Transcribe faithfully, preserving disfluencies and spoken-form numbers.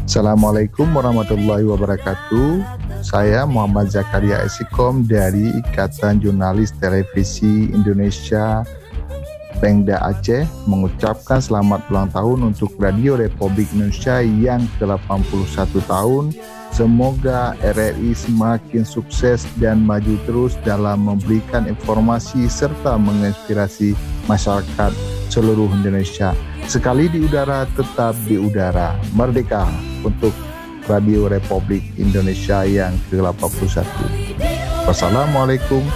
Assalamualaikum warahmatullahi wabarakatuh. Saya Muhammad Zakaria Esikom dari Ikatan Jurnalis Televisi Indonesia Pengda Aceh mengucapkan selamat ulang tahun untuk Radio Republik Indonesia yang ke delapan puluh satu tahun. Semoga R R I semakin sukses dan maju terus dalam memberikan informasi serta menginspirasi masyarakat seluruh Indonesia. Sekali di udara, tetap di udara. Merdeka untuk Radio Republik Indonesia yang ke delapan puluh satu. Wassalamualaikum